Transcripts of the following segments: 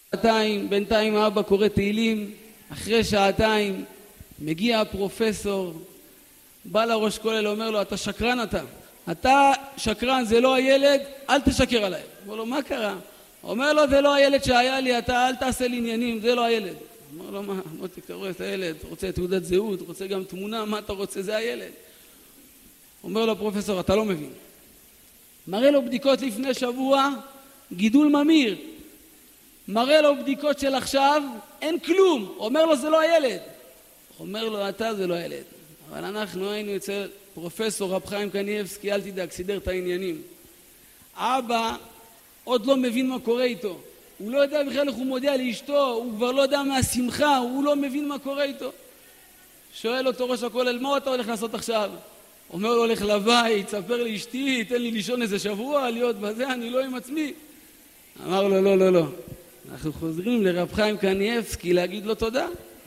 שעתיים, בינתיים האבא קורא תהילים, אחרי שעתיים מגיע הפרופסור, בא לראש כולל, אומר לו, אתה שקרן אתה שקרן, זה לא הילד, אל תשקר עליי. אומר לו, מה קרה? אומר לו, זה לא הילד שהיה לי, אתה אל תעשה לי עניינים, זה לא הילד. אומר לו, מה, מותק, אתה רואה את הילד, רוצה תעודת זהות, רוצה גם תמונה, מה אתה רוצה, זה הילד. אומר לו הפרופסור, אתה לא מבין. מראה לו בדיקות לפני שבוע, גידול ממיר. מראה לו בדיקות של עכשיו, אין כלום. אומר לו, זה לא הילד. אומר לו, אתה זה לא הילד. אבל אנחנו היינו אצל פרופסור רב חיים קניבסקי, אל תדאג, סידר את העניינים. אבא עוד לא מבין מה קורה איתו. הוא לא יודע בכלל איך הוא מודיע לאשתו, הוא כבר לא יודע מהשמחה, הוא לא מבין מה קורה איתו. שואל אותו ראש הכולל, מה אתה הולך לעשות עכשיו? אומר לו, הולך לבית, ספר לאשתי, תן לי לישון איזה שבוע, להיות בזה, אני לא עם עצמי. אמר לו, לא, לא, לא. אנחנו חוזרים לרב חיים קניבסקי להגיד לו תודה.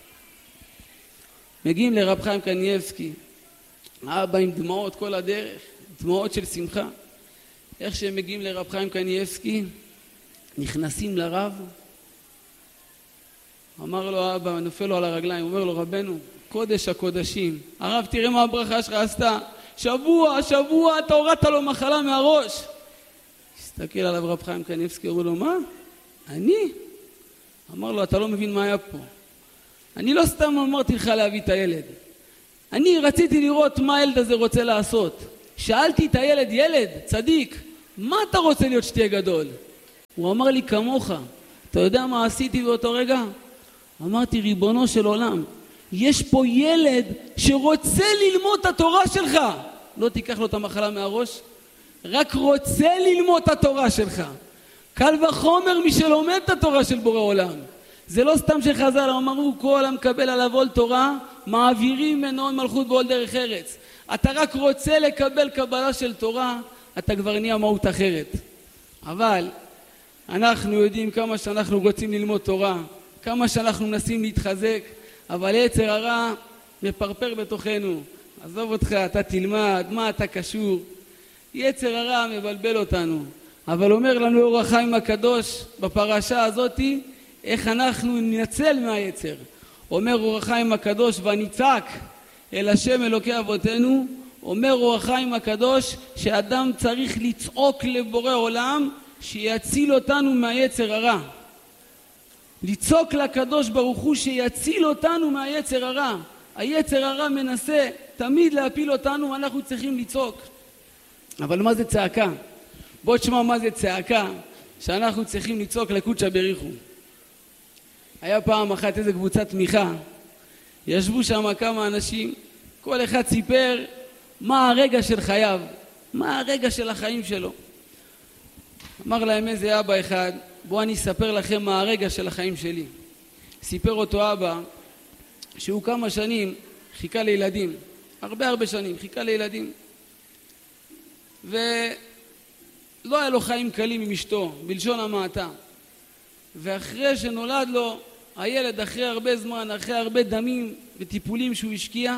מגיעים לרב חיים קניבסקי, אבא עם דמעות כל הדרך, דמעות של שמחה. איך שהם מגיעים לרב חיים קניבסקי, נכנסים לרב, אמר לו אבא, נופל לו על הרגליים, אומר לו, רבנו, קודש הקודשים, הרב תראה מה הברכה שלך עשתה, שבוע אתה הורדת לו מחלה מהראש. הסתכל עליו רב חיים קניבסקי, אומר לו, מה? אני? אמר לו, אתה לא מבין מה היה פה. אני לא סתם אמרתי לך להביא את הילד. אני רציתי לראות מה הילד הזה רוצה לעשות. שאלתי את הילד, ילד, צדיק, מה אתה רוצה להיות שתהיה גדול? הוא אמר לי, כמוך. אתה יודע מה עשיתי באותו רגע? אמרתי, ריבונו של עולם, יש פה ילד שרוצה ללמוד את התורה שלך. לא תיקח לו את המחלה מהראש, רק רוצה ללמוד את התורה שלך. קל וחומר מי שלומד את התורה של בורא עולם. זה לא סתם שחז"ל אמרו, כל המקבל עליו עול תורה, מעבירים ממנו מלכות ועול דרך ארץ. אתה רק רוצה לקבל קבלה של תורה, אתה כבר נהיה מהות אחרת. אבל אנחנו יודעים כמה שאנחנו רוצים ללמוד תורה, כמה שאנחנו מנסים להתחזק, אבל יצר הרע מפרפר בתוכנו. עזוב אותך, אתה תלמד, מה אתה קשור? יצר הרע מבלבל אותנו. אבל אומר לנו אור החיים הקדוש בפרשה הזאת, איך אנחנו ננצל מהיצר. אומר אור החיים הקדוש, ונצעק אל השם אלוקי אבותינו, אומר אור החיים הקדוש שאדם צריך לצעוק לבורא עולם שיציל אותנו מהיצר הרע. לצעוק לקדוש ברוך הוא שיציל אותנו מהיצר הרע. היצר הרע מנסה תמיד להפיל אותנו, אנחנו צריכים לצעוק. אבל מה זה צעקה? בוא תשמע מה זה צעקה שאנחנו צריכים לצעוק לקודשא בריך הוא. היה פעם אחת איזו קבוצת תמיכה, ישבו שם כמה אנשים, כל אחד סיפר מה הרגע של חייו, מה הרגע של החיים שלו. אמר להם איזה אבא אחד, בוא אני אספר לכם מה הרגע של החיים שלי. סיפר אותו אבא שהוא כמה שנים חיכה לילדים, הרבה שנים חיכה לילדים, ולא היה לו חיים קלים עם אשתו, בלשון המעטה. ואחרי שנולד לו הילד, אחרי הרבה זמן, אחרי הרבה דמים וטיפולים שהוא השקיע,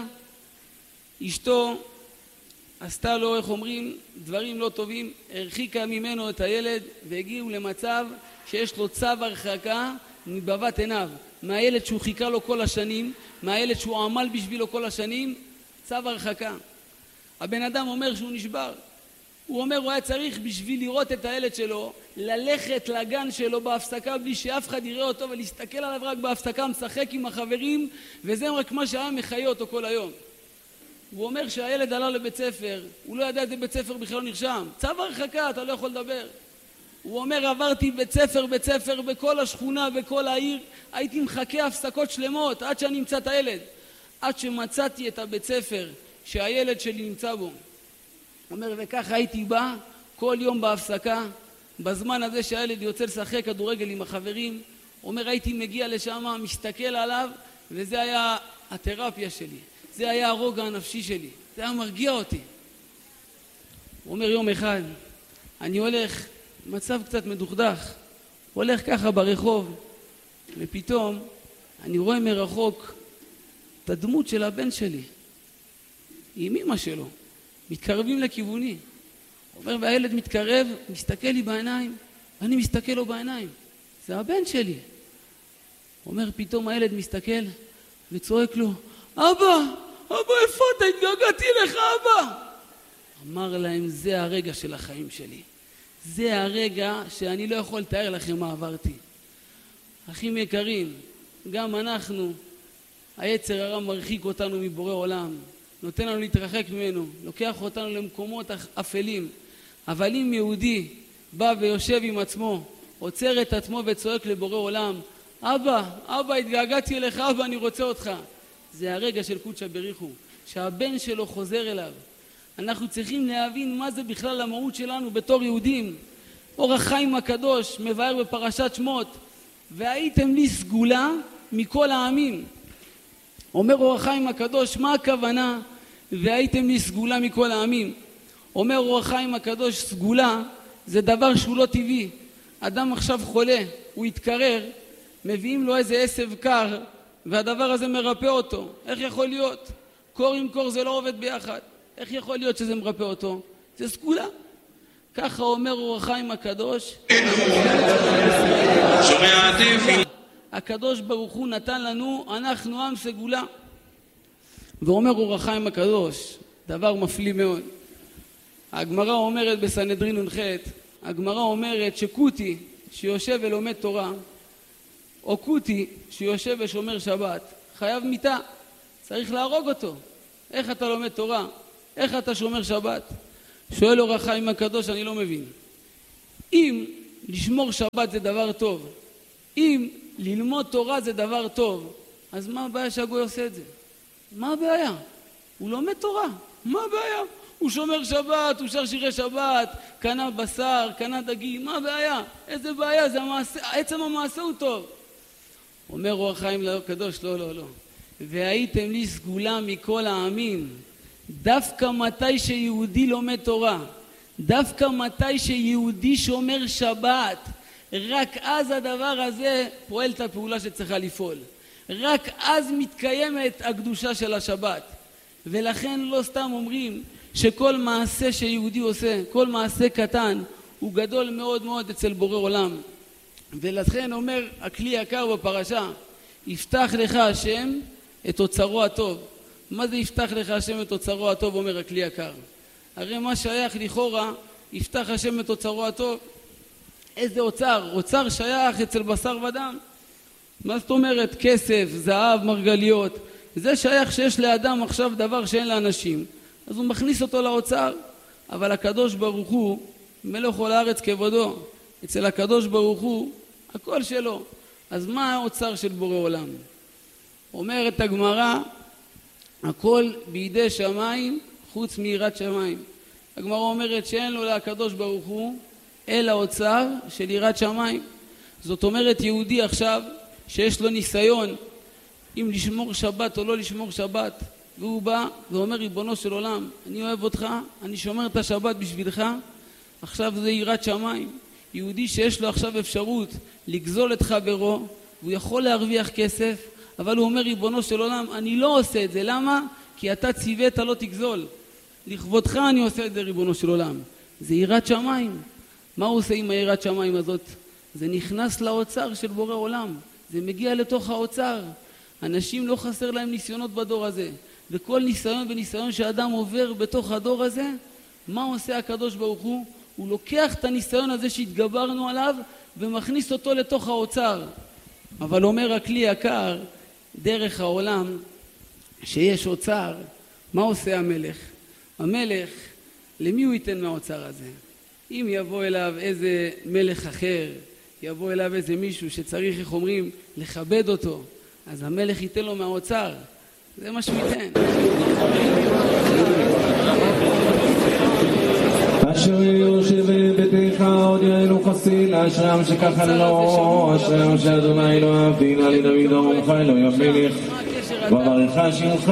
אשתו עשתה לו, איך אומרים, דברים לא טובים, הרחיקה ממנו את הילד, והגיעו למצב שיש לו צו הרחקה מבבת עיניו, מהילד שהוא חיכה לו כל השנים, מהילד שהוא עמל בשבילו כל השנים, צו הרחקה. הבן אדם אומר שהוא נשבר. הוא אומר, הוא היה צריך בשביל לראות את הילד שלו, ללכת לגן שלו בהפסקה בלי שאף אחד יראה אותו, ולהסתכל עליו רק בהפסקה, משחק עם החברים, וזה רק מה שהיה מחיה אותו כל היום. הוא אומר שהילד עלה לבית ספר, הוא לא ידע איזה בית ספר בכלל לא נרשם. צו הרחקה, אתה לא יכול לדבר. הוא אומר, עברתי בית ספר בכל השכונה, בכל העיר, הייתי מחכה הפסקות שלמות עד שאני אמצא את הילד. עד שמצאתי את הבית ספר שהילד שלי נמצא בו. אומר, וככה הייתי בא כל יום בהפסקה, בזמן הזה שהילד יוצא לשחק כדורגל עם החברים. אומר, הייתי מגיע לשם, מסתכל עליו, וזה היה התרפיה שלי. זה היה הרוגע הנפשי שלי. זה היה מרגיע אותי. הוא אומר, יום אחד, אני הולך, מצב קצת מדוכדך, הולך ככה ברחוב, ופתאום אני רואה מרחוק את הדמות של הבן שלי, עם אמא שלו, מתקרבים לכיווני. אומר, והילד מתקרב, מסתכל לי בעיניים, אני מסתכל לו בעיניים. זה הבן שלי. אומר, פתאום הילד מסתכל וצועק לו, אבא, איפה אתה? התגעגעתי לך, אבא. אמר להם, זה הרגע של החיים שלי. זה הרגע שאני לא יכול לתאר לכם מה עברתי. אחים יקרים, גם אנחנו, היצר הרע מרחיק אותנו מבורא עולם, נותן לנו להתרחק ממנו, לוקח אותנו למקומות אפלים. אבל אם יהודי בא ויושב עם עצמו, עוצר את עצמו וצועק לבורא עולם, אבא, התגעגעתי אליך, אבא, אני רוצה אותך. זה הרגע של קודשא בריחו, שהבן שלו חוזר אליו. אנחנו צריכים להבין מה זה בכלל המהות שלנו בתור יהודים. אור החיים הקדוש מבאר בפרשת שמות, והייתם לי סגולה מכל העמים. אומר אור החיים הקדוש, מה הכוונה? והייתם לי סגולה מכל העמים. אומר אור החיים הקדוש, סגולה זה דבר שהוא לא טבעי. אדם עכשיו חולה, הוא יתקרר, מביאים לו איזה עשב קר, והדבר הזה מרפא אותו. איך יכול להיות? קור עם קור זה לא עובד ביחד. איך יכול להיות שזה מרפא אותו? זה סגולה. ככה אומר אור החיים הקדוש. הקדוש ברוך הוא נתן לנו, אנחנו עם סגולה. ואומר אור החיים הקדוש, דבר מפליא מאוד. הגמרא אומרת בסנהדרין נ"ח, הגמרא אומרת שקוטי שיושב ולומד תורה, או קוטי שיושב ושומר שבת, חייב מיתה, צריך להרוג אותו. איך אתה לומד תורה? איך אתה שומר שבת? שואל אור החיים הקדוש, אני לא מבין. אם לשמור שבת זה דבר טוב, אם ללמוד תורה זה דבר טוב, אז מה הבעיה שהגוי עושה את זה? מה הבעיה? הוא לומד תורה, מה הבעיה? הוא שומר שבת, הוא שר שירי שבת, קנה בשר, קנה דגים, מה הבעיה? איזה בעיה? זה המעשה, עצם המעשה הוא טוב. אומר אור החיים הקדוש, לא. והייתם לי סגולה מכל העמים. דווקא מתי שיהודי לומד תורה, דווקא מתי שיהודי שומר שבת, רק אז הדבר הזה פועל את הפעולה שצריכה לפעול. רק אז מתקיימת הקדושה של השבת. ולכן לא סתם אומרים שכל מעשה שיהודי עושה, כל מעשה קטן, הוא גדול מאוד מאוד אצל בורא עולם. ולכן אומר הכלי יקר בפרשה, יפתח לך השם את אוצרו הטוב. מה זה יפתח לך השם את אוצרו הטוב, אומר הכלי יקר? הרי מה שייך לכאורה, יפתח השם את אוצרו הטוב. איזה אוצר? אוצר שייך אצל בשר ודם. מה זאת אומרת? כסף, זהב, מרגליות. זה שייך שיש לאדם עכשיו דבר שאין לאנשים. אז הוא מכניס אותו לאוצר. אבל הקדוש ברוך הוא, מלך כל הארץ כבודו. אצל הקדוש ברוך הוא, הכל שלו. אז מה האוצר של בורא עולם? אומרת הגמרא, הכל בידי שמיים חוץ מיראת שמיים. הגמרא אומרת שאין לו לקדוש ברוך הוא אלא אוצר של יראת שמיים. זאת אומרת יהודי עכשיו שיש לו ניסיון אם לשמור שבת או לא לשמור שבת, והוא בא ואומר ריבונו של עולם, אני אוהב אותך, אני שומר את השבת בשבילך, עכשיו זה יראת שמיים. יהודי שיש לו עכשיו אפשרות לגזול את חברו, והוא יכול להרוויח כסף, אבל הוא אומר ריבונו של עולם, אני לא עושה את זה. למה? כי אתה ציווית לא תגזול. לכבודך אני עושה את זה ריבונו של עולם. זה יראת שמיים. מה הוא עושה עם היראת שמיים הזאת? זה נכנס לאוצר של בורא עולם. זה מגיע לתוך האוצר. אנשים לא חסר להם ניסיונות בדור הזה. וכל ניסיון וניסיון שאדם עובר בתוך הדור הזה, מה עושה הקדוש ברוך הוא? הוא לוקח את הניסיון הזה שהתגברנו עליו ומכניס אותו לתוך האוצר. אבל אומר הכלי יקר, דרך העולם שיש אוצר, מה עושה המלך? המלך, למי הוא ייתן מהאוצר הזה? אם יבוא אליו איזה מלך אחר, יבוא אליו איזה מישהו שצריך, איך אומרים, לכבד אותו, אז המלך ייתן לו מהאוצר. זה מה שהוא ייתן. אשר יושב בביתך עוד יענו חסיל, אשרם שככה לו, אשרם שאדוני לא אהבדינה לדוד אמורך אלוהי המלך, וברך שמך